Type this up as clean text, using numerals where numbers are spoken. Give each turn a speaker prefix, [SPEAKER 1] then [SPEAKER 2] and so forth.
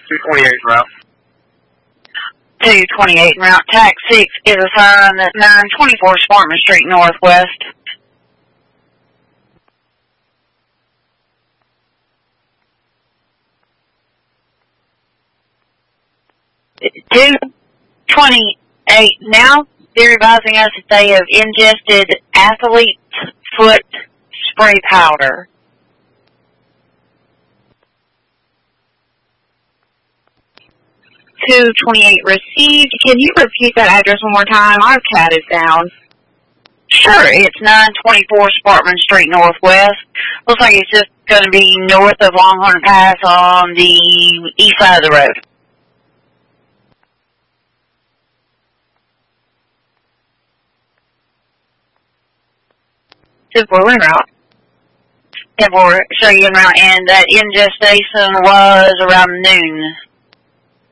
[SPEAKER 1] 228 route.
[SPEAKER 2] 228 route. TAC 6 is assigned at 924 Sparkman Street Northwest. .228 now. They're advising us that they have ingested athlete's foot spray powder. .228 received. Can you repeat that address one more time? Our cat is down. Sure, it's 924 Sparkman Street Northwest. Looks like it's just going to be north of Longhorn Pass on the east side of the road. 10-4 en route. 10-4 showing you en route, and that ingestation was around noon.